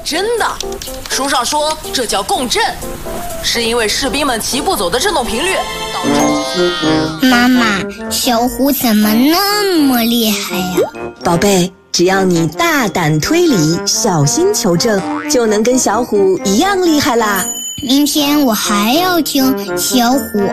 真的，书上说这叫共振，是因为士兵们齐步走的振动频率导致。 妈妈，小虎怎么那么厉害呀？ 宝贝，只要你大胆推理，小心求证，就能跟小虎一样厉害啦。 明天我还要听小虎